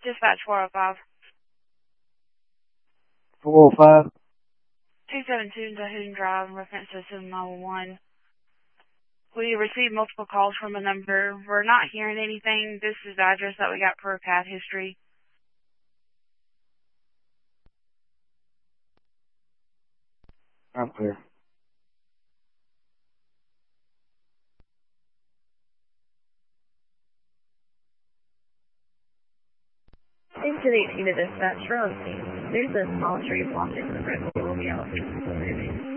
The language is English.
Dispatch 405. 405? 272 Dahoon Drive, reference to 7911. We received multiple calls from a number. We're not hearing anything. This is the address that we got per CAD history. I'm clear. Into the unit dispatch, Rose. There's a small tree blocking the red will be allocated to the